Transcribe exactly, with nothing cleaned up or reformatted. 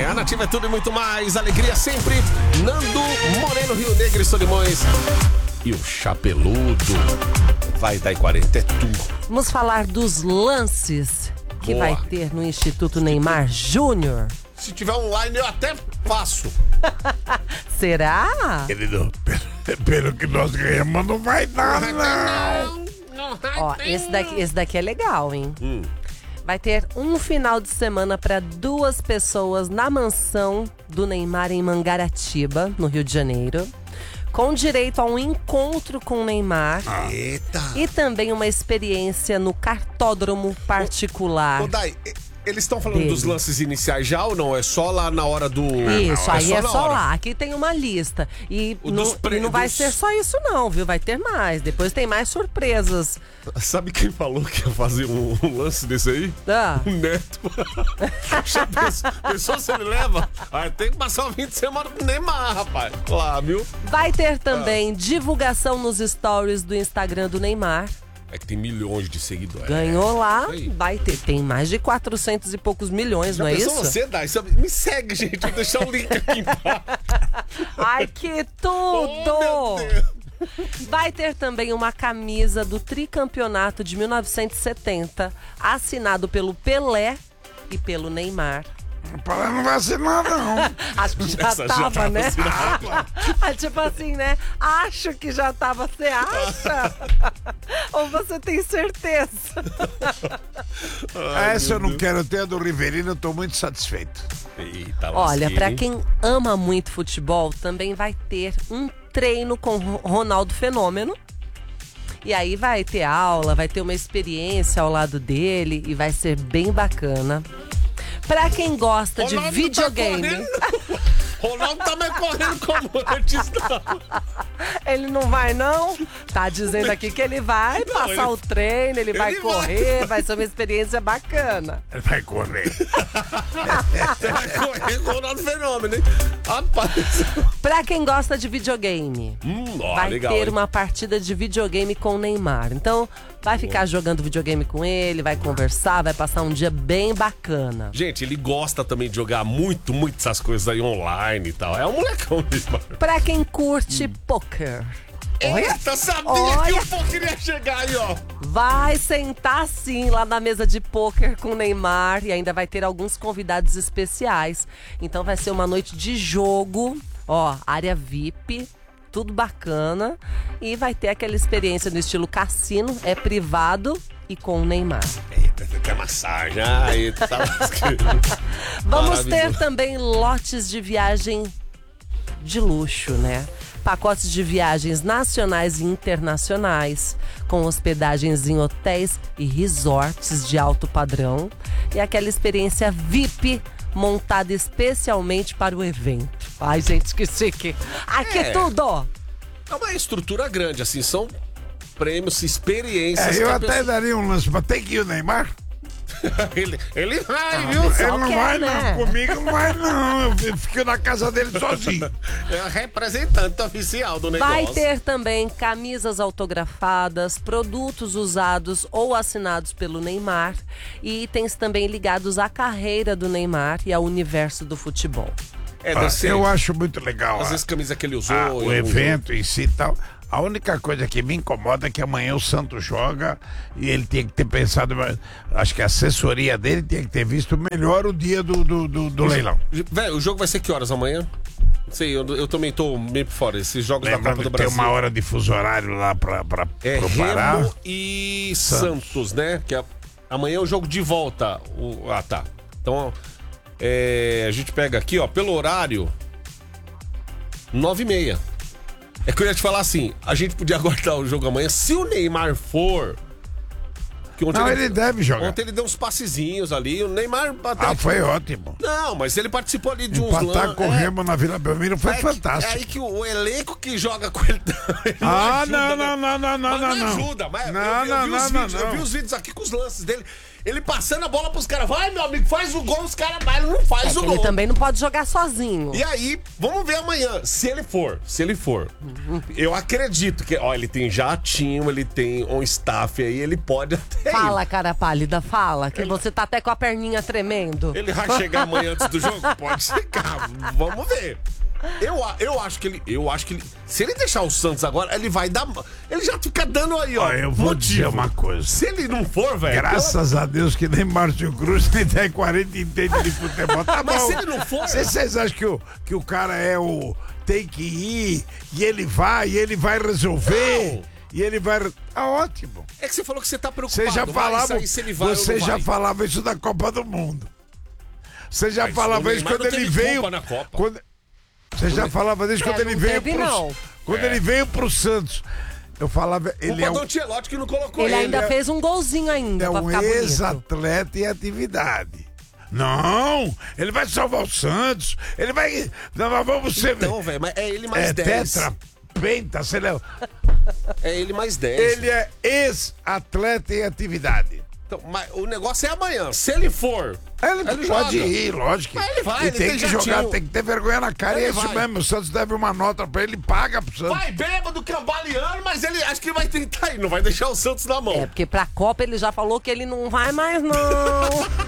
A Nativa é tudo e muito mais. Alegria sempre. Nando Moreno, Rio Negro e Solimões. E o Chapeludo. Vai dar em quarenta, é tudo. Vamos falar dos lances que Boa. vai ter no Instituto Neymar Júnior. Se tiver online, eu até faço. Será? Querido, pelo, pelo que nós ganhamos, não vai dar, não. Ó, esse daqui, esse daqui é legal, hein? Hum. Vai ter um final de semana para duas pessoas na mansão do Neymar em Mangaratiba, no Rio de Janeiro, com direito a um encontro com o Neymar. Eita. E também uma experiência no cartódromo particular. Ô, Dai, eles estão falando dele. dos lances iniciais já ou não? É só lá na hora do... Isso, é aí só é na só hora. lá. Aqui tem uma lista. E O não, dos pre- e não vai dos- ser só isso não, viu? Vai ter mais. Depois tem mais surpresas. Sabe quem falou que ia fazer um, um lance desse aí? Ah. O Neto. Já pensou, pensou se ele leva? Ah, tem que passar o fim de semana com o Neymar, rapaz. Lá, viu? Vai ter Ah. também divulgação nos stories do Instagram do Neymar. É que tem milhões de seguidores. Ganhou lá, isso aí. vai ter. Tem mais de quatrocentos e poucos milhões, Já não é pensou isso? você, Dai? Sabe- Me segue, gente. Vou deixar o link aqui embaixo. Ai, que Oh, tudo! meu Deus. Vai ter também uma camisa do tricampeonato de mil novecentos e setenta, assinado pelo Pelé e pelo Neymar. Para não vacinar, não. Acho que já Essa já tava, tava né? assinada. Ah, tipo assim, né? Acho que já tava. Você acha? Ou você tem certeza? Essa eu não quero ter, a do Riverino, eu tô muito satisfeito. Eita, Olha, lasqueira, pra hein? quem ama muito futebol, também vai ter um treino com Ro- Ronaldo Fenômeno. E aí vai ter aula, vai ter uma experiência ao lado dele e vai ser bem bacana. Pra quem gosta de Ronaldo videogame, Tá correndo. Ronaldo tá mais correndo como antes, não. ele não vai não? Tá dizendo aqui que ele vai Não, passar ele- o treino, ele, vai ele vai. correr, vai ser uma experiência bacana. Ele vai correr. Você vai correr com o Ronaldo Fenômeno, hein? Rapaz. Pra quem gosta de videogame, Hum, ó, vai legal, ter hein? uma partida de videogame com o Neymar. Então, vai ficar jogando videogame com ele, vai conversar, vai passar um dia bem bacana. Gente, ele gosta também de jogar muito, muito essas coisas aí online e tal. É um molecão mesmo. Pra quem curte poker, Eita, sabia Olha. que o poker ia chegar aí, ó. vai sentar sim lá na mesa de poker com o Neymar e ainda vai ter alguns convidados especiais. Então vai ser uma noite de jogo, ó, área V I P, tudo bacana. E vai ter aquela experiência no estilo cassino, é privado e com o Neymar. Eita, tem massagem. Ah, eita, lasqueira. Vamos ter Maravilhoso. também lotes de viagem de luxo, né? Pacotes de viagens nacionais e internacionais, com hospedagens em hotéis e resorts de alto padrão. E aquela experiência V I P montada especialmente para o evento. Ai, gente, que chique. Aqui É. tudo! É uma estrutura grande, assim, são prêmios, experiências. É, eu que a até pessoa- daria um lance, mas tem que ir o Neymar. ele, ele vai, viu? Só Ele não quer, vai, né? não. Comigo não vai, não. Eu fico na casa dele sozinho. É o representante oficial do negócio. Vai ter também camisas autografadas, produtos usados ou assinados pelo Neymar e itens também ligados à carreira do Neymar e ao universo do futebol. É, deve ser, Eu acho muito legal às a- vezes camisa que ele usou. a- em o algum evento em si e tal. A única coisa que me incomoda é que amanhã o Santos joga e ele tinha que ter pensado. Acho que a assessoria dele tinha que ter visto melhor o dia do, do, do, do leilão. jogo. Velho, o jogo vai ser que horas amanhã? Não sei, eu, eu também tô meio por fora. Esses jogos da Copa Lembrando do que tem Brasil. uma hora de fuso horário lá pra, pra, É pro Pará. Remo e Santos, né? Que é- amanhã é o jogo de volta. O, ah, tá. Então, é, a gente pega aqui, ó, pelo horário, nove e meia. É que eu ia te falar assim, a gente podia aguardar o jogo amanhã, se o Neymar for... Que ontem Não, ele deve jogar. Ontem ele deu uns passezinhos ali, o Neymar... Até... Ah, foi ótimo. Não, mas ele participou ali de uns... Empatar lan- com o é, Remo na Vila Belmiro foi é que- fantástico. É aí que o, o elenco que joga com ele também não Ah, ajuda, não, né? não, não, não, não, Mas não, não. ajuda, mas Não, eu, eu não, vi não, os não, vídeos, eu não. vi os vídeos aqui com os lances dele. ele passando a bola pros caras. Vai, meu amigo, faz o gol, os caras vai, ele não faz É o que gol. ele também não pode jogar sozinho. E aí, vamos ver amanhã. Se ele for, se ele for. Eu acredito que, ó, ele tem jatinho, ele tem um staff aí, ele pode até ir. Fala, cara pálida, fala. Que você tá até com a perninha tremendo. Ele vai chegar amanhã antes do jogo? Pode chegar. Vamos ver. Eu, a- eu acho que ele. Eu acho que ele. Se ele deixar o Santos agora, ele vai dar. Ele já fica dando aí, ó. Ó, eu vou dizer uma coisa. Se ele não for, velho. Graças a Deus que nem Márcio Cruz nem dez quarenta entende de futebol. Tá Mas bom. se ele não for- Se vocês acham que o, que o cara é o. Tem que ir, e ele vai, e ele vai resolver. Não. E ele vai. Tá ótimo. É que você falou que você tá preocupado. Você já Vai falava. sair se ele vai ou Você não já vai. falava isso da Copa do Mundo. Você já Mas falava o isso Neymar quando não ele teve veio. culpa na Copa. Quando, você já falava isso É, quando ele não veio teve, pro. não. Quando É. ele veio pro Santos. Eu falava. Ele Culpa é do um, Ancelotti que não colocou Ele ele. ainda é- fez um golzinho ainda é pra um ficar bonito. ex-atleta em atividade. Não, ele vai salvar o Santos. Ele vai. Não, mas vamos ser. Não, velho, mas é ele mais é dez. tetra, penta, sei lá. É ele mais dez. Ele é ex-atleta em atividade. Então, mas o negócio é amanhã. Se ele for. Ele, Ele pode joga. ir, lógico. Mas ele vai, e ele tem tem que jatinho. jogar, tem que ter vergonha na cara. E é Ele isso vai. mesmo. O Santos deve uma nota pra ele, paga pro Santos. Vai bêbado, cambaleando, mas ele acho que vai tentar ir. Não vai deixar o Santos na mão. É, porque pra Copa ele já falou que ele não vai mais, não.